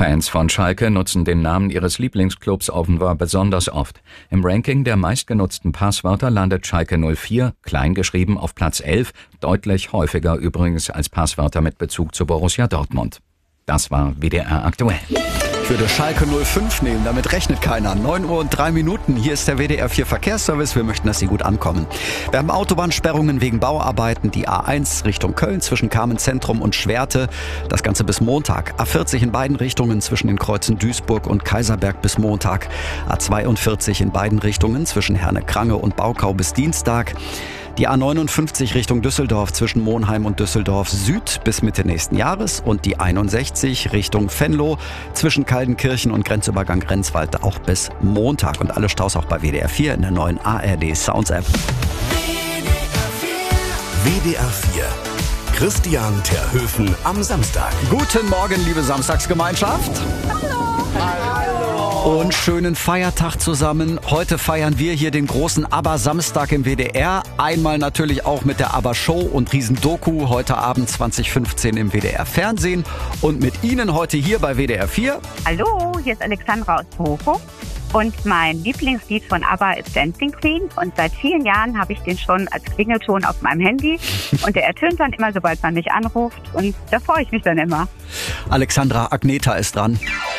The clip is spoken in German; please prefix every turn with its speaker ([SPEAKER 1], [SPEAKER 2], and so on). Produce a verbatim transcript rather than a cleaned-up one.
[SPEAKER 1] Fans von Schalke nutzen den Namen ihres Lieblingsclubs offenbar besonders oft. Im Ranking der meistgenutzten Passwörter landet Schalke null vier, kleingeschrieben, auf Platz elf, deutlich häufiger übrigens als Passwörter mit Bezug zu Borussia Dortmund. Das war W D R aktuell.
[SPEAKER 2] Ich würde Schalke null fünf nehmen, damit rechnet keiner. neun Uhr und drei Minuten, hier ist der W D R vier Verkehrsservice. Wir möchten, dass Sie gut ankommen. Wir haben Autobahnsperrungen wegen Bauarbeiten. Die A eins Richtung Köln zwischen Kamenz-Zentrum und Schwerte. Das Ganze bis Montag. A vierzig in beiden Richtungen zwischen den Kreuzen Duisburg und Kaiserberg bis Montag. A zweiundvierzig in beiden Richtungen zwischen Herne-Krange und Baukau bis Dienstag. Die A neunundfünfzig Richtung Düsseldorf zwischen Monheim und Düsseldorf Süd bis Mitte nächsten Jahres und die einundsechzig Richtung Venlo zwischen Kaldenkirchen und Grenzübergang Renswald auch bis Montag. Und alle Staus auch bei W D R vier in der neuen A R D Sounds App.
[SPEAKER 3] W D R vier. Christian Terhöfen am Samstag.
[SPEAKER 2] Guten Morgen, liebe Samstagsgemeinschaft. Und schönen Feiertag zusammen. Heute feiern wir hier den großen ABBA-Samstag im W D R. Einmal natürlich auch mit der ABBA-Show und Riesendoku. Heute Abend zwanzig fünfzehn im W D R-Fernsehen. Und mit Ihnen heute hier bei W D R vier.
[SPEAKER 4] Hallo, hier ist Alexandra aus Bochum. Und mein Lieblingslied von ABBA ist Dancing Queen. Und seit vielen Jahren habe ich den schon als Klingelton auf meinem Handy. Und der ertönt dann immer, sobald man mich anruft. Und da freue ich mich dann immer.
[SPEAKER 2] Alexandra, Agneta ist dran.